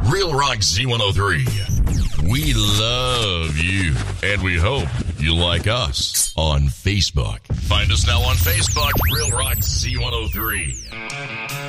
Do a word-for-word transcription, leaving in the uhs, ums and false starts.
Real Rock Z one oh three. We love you, and we hope you like us on Facebook. Find us now on Facebook, Real Rock Z one oh three.